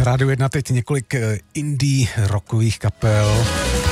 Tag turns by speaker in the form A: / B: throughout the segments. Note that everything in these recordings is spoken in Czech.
A: Rádiu 1 teď několik indie rockových kapel.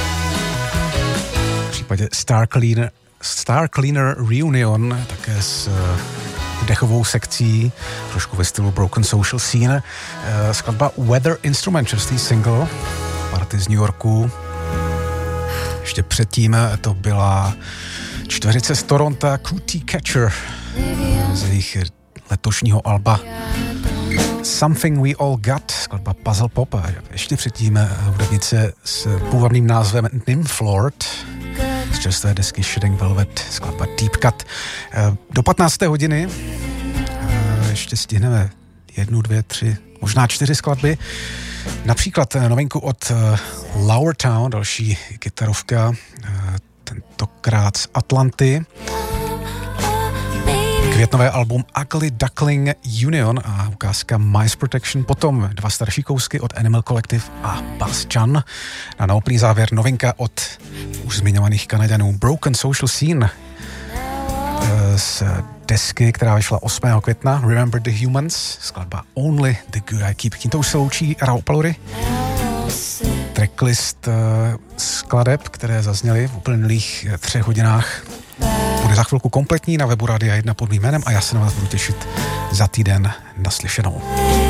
A: V případě Star Cleaner Reunion, také s dechovou sekcí, trošku ve stylu Broken Social Scene. Skladba Weather Instrument, čerstvý single, party z New Yorku. Ještě předtím to byla čtveřice z Toronto, Cootie Catcher, z jejich letošního alba Something We All Got, skladba Puzzle Pop. A ještě předtím hudebnice s původným názvem Nymflord, z čerstvé desky Shedding Velvet, skladba Deep Cut. Do 15. hodiny ještě stihneme 1, 2, 3, možná 4 skladby. Například novinku od Lowertown, další kytarovka, tentokrát z Atlanty. Květnové album Ugly Duckling Union a ukázka Mice Protection. Potom 2 starší kousky od Animal Collective a Bass Chan. A na úplný závěr novinka od už zmiňovaných Kanaďanů Broken Social Scene z desky, která vyšla 8. května, Remember the Humans, skladba Only the Good I Keep. Tímto už se loučí Raoul Palury. Tracklist skladeb, které zazněly v uplynulých 3 hodinách, bude za chvilku kompletní na webu Rádia 1 pod mým jménem a já se na vás budu těšit za týden. Naslyšenou.